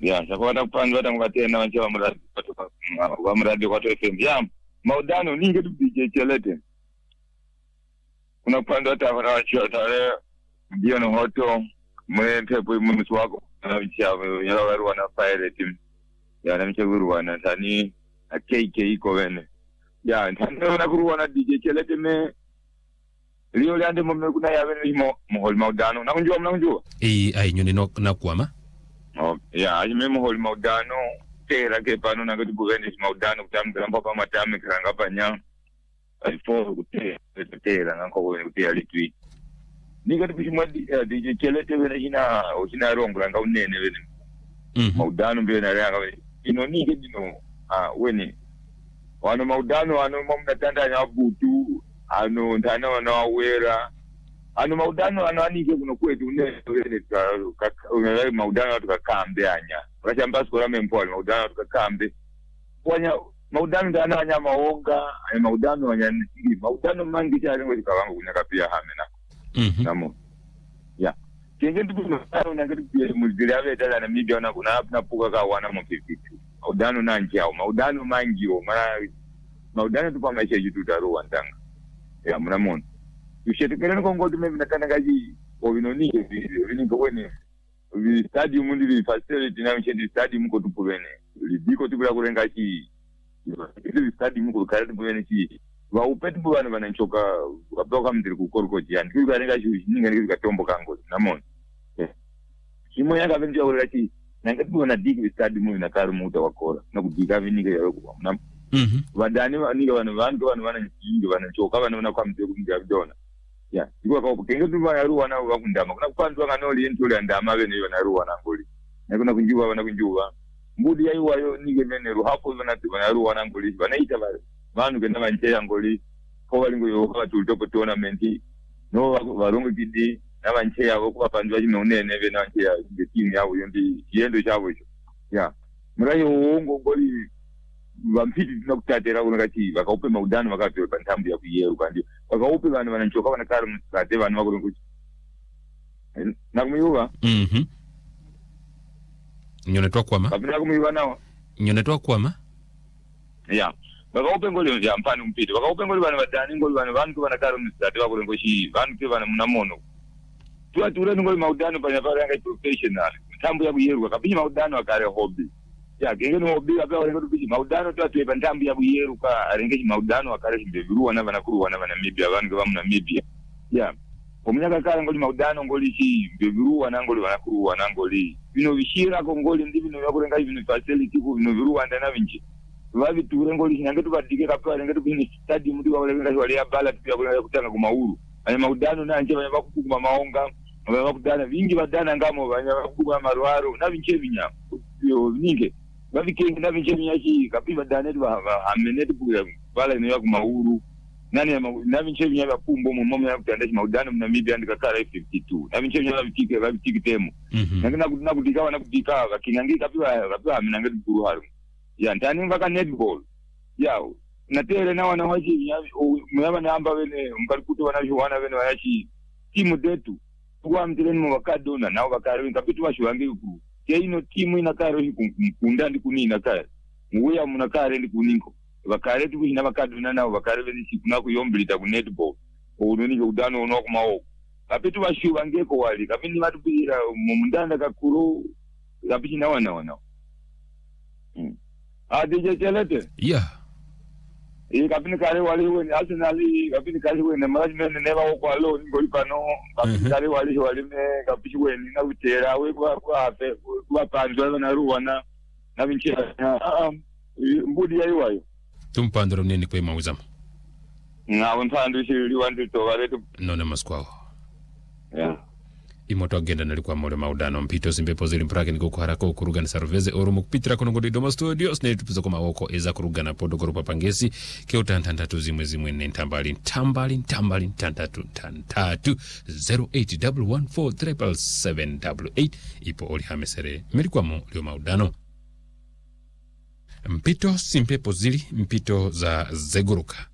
ya sakwata kupandwa tamukatena wanche wa mradi kwa FM ya maudano ninge DJ Chelete kuna kupandwa tamarachio tare ndio no hoto mwepepo mumusi wako yalawaruwa na fire team ya namicheguruwa na tani KK iko wene ya ntane nakuruwa na DJ Chelete me Rio Lande mume kuna yawe mohol maudano nakunjua ai nyoni no nakwama ya ajime mohol maudano tera ke pano na ngati bugani maudano kutamgira mpaka matame kiranga panya alifo kutera nanko kutia litwi ningati bishimwa DJ Chelete wena hina rongo nga unene wene maudano mbe na ranga wene ino nige dino wene wano maudano wano mumnatanda nya butu ano ndana wana wera ano maudano ananike kuno kwetu unene ka maudano tukakambe anya wakashamba skora mempo maudano tukakambe wanya maudano ndana anya maonga ay maudano wanya nisi maudano mangi chale ngo kawangu kunyaka pia hamena namo ya kenge tukuno na ngati pia muzili ave dala na mibia na kuna hapa napuka ka wana mo 50 maudano na njao maudano mangi o mara maudano tupa maisha yitu taruwa ndanga ya mnamona ushetekana ko ngodi mimi nakana gaji obinoni vini ko wene vi stadium ndi facility na mchendi stadium ko tupubene libiko tubula kurenga chi ili stadium ko kare tupubene chi wa upeti bwana bananchoka abdoka mndiri ku korko jani kurenga chi ninga ninga tombo kango namona kimo yanga benja ora chi nanga tubona digi stadium na karu muta wakora na kudiga vini ke yako nam vadani niga vanhu vananjingi vanachoka vanoona kwamze kunja vidona ya iko kwa kenge tuva yaruwa na vakundama kuna kupanzwa kanoli entoli andama vene vanaruwa nangoli nakuna kunjuwa vana kunjuwa mbudi yaiwayo nige mene ruhapo vana yaruwa nangoli vanaita vanhu kenda vancheya ngoli ko valingo yoka tulitopo tournament no varongo kidi na vancheya vokuva panzwa chinonene vena vancheya ngeteam yavo yondi yendo chavo icho ya murayo wongo ngoli vampiti tinokutatera unakati vakaupe maudano vakatoe pantambu ya kuyeru kandi vakaupe vanhu vananchoka vanakari musate vanhu vakuri kuti nakumuyuva nyone twakwama kapina kumuyuva nawo nyone twakwama ya vakaupe ngoli ya mpani mpiti vakaupe ngoli vanhu vadani ngoli vanhu vanakari musate vakuri ngochi vanhu ke vanhu munamono tuature ngoli maudano panyapara professional tambu ya kuyeru kapina maudano akare hobby ya genge no biga ba orengo tubishi maudano twatwe bantambu ya buyeru ka arengeji maudano akare mbeviruwa na banakuruwa na Namibia bange ba Namibia ya omunyaka kala ngoli maudano ngoli chi mbeviruwa na ngoli banakuruwa na ngoli bino bishira ko ngoli ndi bino yakurenga bino facility ko bino viruwa ndana binji babi ture ngoli nyange tubadike kapwa arenga tubini stadium ndi bakurenga wale ya bala tupya kurenga kutanga ku mauru anya maudano na anje bakukuma maonga bakudana vingi badana ngamo banya bakukuma marwaro na binche binya yo ninge bavikengi na vinchemi yachi kapiva danet ba amenet buya bala ne yaku mauru nani na vinchemi ya kumbo mumomo ya kutandashi maudano mu Namibia ndikakara 52 na vinchemi ya vitiki temo na kudikawa na kudika kakinangi kapiva amenangeti kuru haru ya ntani ngaka netball ya natere na wana wachi muyaba namba wene mkalikuto wanashuwana wene wayachi timu detu kwa mtireni mwakadona na wakari kapitu washuwangi kuru ya ino timu inakaro mkunda ndi kuni inakaro nguya munakare ndi kuninko wakare tukushina wakaduna na wakare veni siku na kuyombilita ku netball uunoni ke udano unoku maoko kapitu washu wangeko wali kapini watu pira mumundanda kakuru kapichi na wana DJ Chelete kapini kare wali weni Arsenal kapini kare weni management neva wako alo ngoli pano kapini kare wali me kapichi weni na utera we kwa ape kwa panzwa na ruwana na vinchira mbudi yaiwayo tumpandro nini kwa mauzamo na mpando shiri wantu to wale tu none maskwao ya imoto agenda nalikuwa mole maudano mpito simbepo zili mprake niko kuharaka ukurugana sarveze orumu kupitira konongodi doma studios na tupiza kuma woko eza kurugana podo korupa pangesi keuta ntantatu zimwe ntambali ntantatu 0811437778 ipo oli hamesere melikuwa mo lio maudano mpito simpepo zili mpito za zeguruka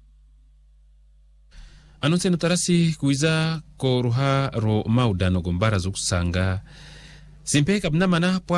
anonse notarasi kuiza ko ruha ro maudano gombara zokusanga simpeka mnamana